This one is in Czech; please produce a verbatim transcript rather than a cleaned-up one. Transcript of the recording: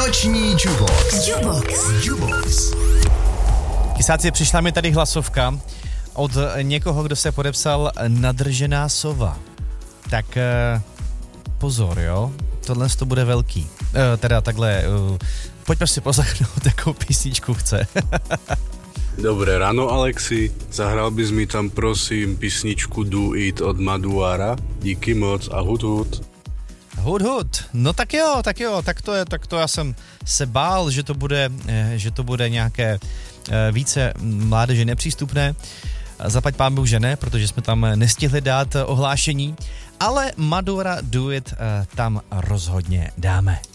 Noční Jubox. Jubox. Jubox. Kysáci, přišla mi tady hlasovka od někoho, kdo se podepsal Nadržená sova. Tak pozor, jo? Tohle to bude velký. E, teda takhle, uh, pojďme si poslechnout, jakou písničku chce. Dobré ráno, Alexi. Zahral bys mi tam, prosím, písničku Do It od Maduara. Díky moc a hud hud. Hud hud. No tak jo, tak jo, tak to je, tak to já jsem se bál, že to bude, že to bude nějaké více mládeže nepřístupné. Zaplať pánbůh, že ne, protože jsme tam nestihli dát ohlášení, ale Madura Do It tam rozhodně dáme.